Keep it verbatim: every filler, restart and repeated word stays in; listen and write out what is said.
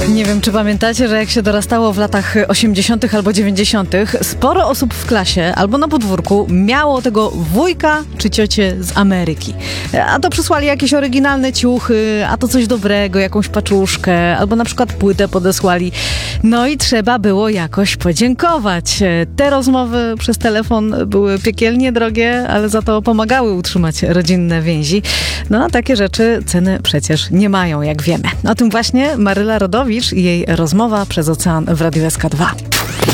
Nie wiem, czy pamiętacie, że jak się dorastało w latach osiemdziesiątych albo dziewięćdziesiątych, sporo osób w klasie albo na podwórku miało tego wujka czy ciocię z Ameryki. A to przysłali jakieś oryginalne ciuchy, a to coś dobrego, jakąś paczuszkę, albo na przykład płytę podesłali. No i trzeba było jakoś podziękować. Te rozmowy przez telefon były piekielnie drogie, ale za to pomagały utrzymać rodzinne więzi. No a takie rzeczy ceny przecież nie mają, jak wiemy. O tym właśnie Maryla Rodowicz i jej rozmowa przez ocean w Radiu S K dwa.